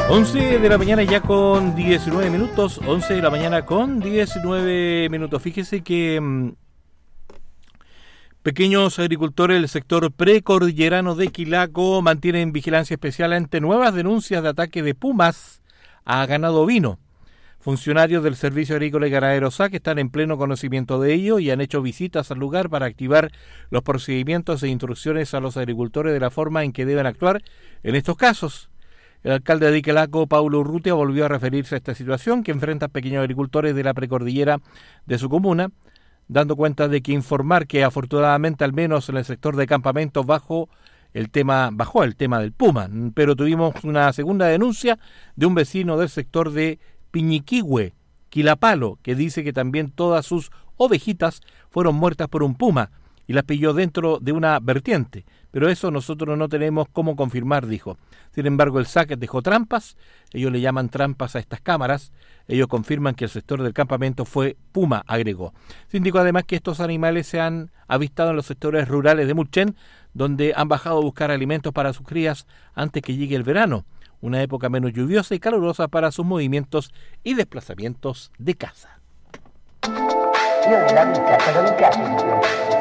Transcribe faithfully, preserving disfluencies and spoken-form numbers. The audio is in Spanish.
once de la mañana ya con diecinueve minutos, once de la mañana con diecinueve minutos. Fíjese que mmm, pequeños agricultores del sector precordillerano de Quilaco mantienen vigilancia especial ante nuevas denuncias de ataque de pumas a ganado ovino. Funcionarios del Servicio Agrícola y Ganadero S A C están en pleno conocimiento de ello y han hecho visitas al lugar para activar los procedimientos e instrucciones a los agricultores de la forma en que deben actuar en estos casos. El alcalde de Quilaco, Paulo Urrutia, volvió a referirse a esta situación que enfrentan pequeños agricultores de la precordillera de su comuna, dando cuenta de que informar que afortunadamente al menos en el sector de campamentos bajo el tema, bajó el tema del puma, pero tuvimos una segunda denuncia de un vecino del sector de Piñiquihue, Quilapalo, que dice que también todas sus ovejitas fueron muertas por un puma y las pilló dentro de una vertiente, pero eso nosotros no tenemos cómo confirmar, dijo. Sin embargo, el S A C dejó trampas, ellos le llaman trampas a estas cámaras, ellos confirman que el sector del campamento fue puma, agregó. Se indicó además que estos animales se han avistado en los sectores rurales de Mulchen, donde han bajado a buscar alimentos para sus crías antes que llegue el verano, una época menos lluviosa y calurosa para sus movimientos y desplazamientos de caza. Io nella vita cosa mi piace di più?